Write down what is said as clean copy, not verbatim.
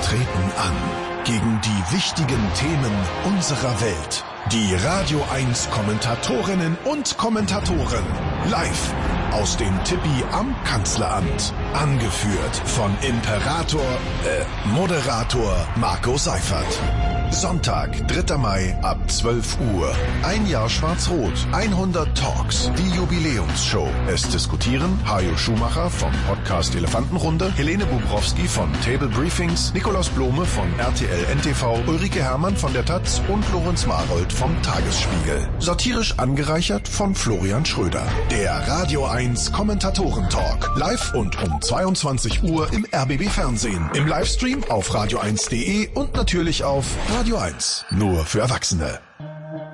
treten an gegen die wichtigen Themen unserer Welt. Die Radio 1 Kommentatorinnen und Kommentatoren live aus dem Tippi am Kanzleramt. Angeführt von Moderator Marco Seifert. Sonntag, 3. Mai ab 12 Uhr. Ein Jahr Schwarz-Rot, 100 Talks, die Jubiläumsshow. Es diskutieren Hajo Schumacher vom Podcast Elefantenrunde, Helene Bubrowski von Table Briefings, Nikolaus Blome von RTL NTV, Ulrike Herrmann von der Taz und Lorenz Marold vom Tagesspiegel. Satirisch angereichert von Florian Schröder. Der Radio 1 Kommentatoren-Talk. Live und um 22 Uhr im RBB Fernsehen. Im Livestream auf radio1.de und natürlich auf Radio 1. Nur für Erwachsene.